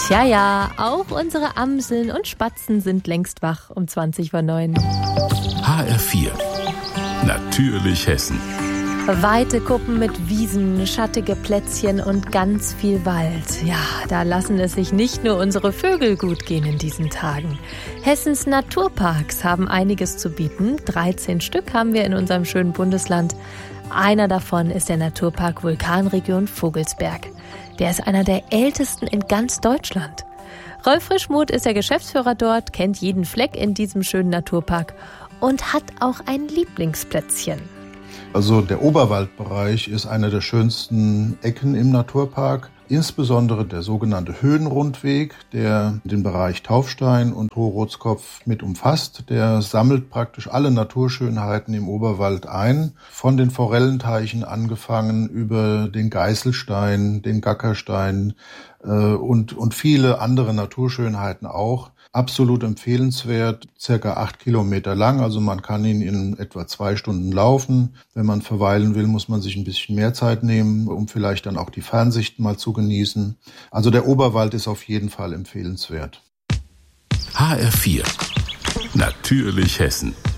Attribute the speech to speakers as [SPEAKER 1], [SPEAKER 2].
[SPEAKER 1] Tja, ja, auch unsere Amseln und Spatzen sind längst wach um 20:09.
[SPEAKER 2] HR4 Natürlich Hessen.
[SPEAKER 1] Weite Kuppen mit Wiesen, schattige Plätzchen und ganz viel Wald. Ja, da lassen es sich nicht nur unsere Vögel gut gehen in diesen Tagen. Hessens Naturparks haben einiges zu bieten. 13 Stück haben wir in unserem schönen Bundesland. Einer davon ist der Naturpark Vulkanregion Vogelsberg. Der ist einer der ältesten in ganz Deutschland. Rolf Frischmuth ist der Geschäftsführer dort, kennt jeden Fleck in diesem schönen Naturpark und hat auch ein Lieblingsplätzchen.
[SPEAKER 3] Also der Oberwaldbereich ist eine der schönsten Ecken im Naturpark. Insbesondere der sogenannte Höhenrundweg, der den Bereich Taufstein und Hochrothskopf mit umfasst. Der sammelt praktisch alle Naturschönheiten im Oberwald ein. Von den Forellenteichen angefangen über den Geißelstein, den Gackerstein und viele andere Naturschönheiten auch. Absolut empfehlenswert, circa 8 Kilometer lang, also man kann ihn in etwa 2 Stunden laufen. Wenn man verweilen will, muss man sich ein bisschen mehr Zeit nehmen, um vielleicht dann auch die Fernsicht mal zu genießen. Also der Oberwald ist auf jeden Fall empfehlenswert.
[SPEAKER 2] HR4 Natürlich Hessen.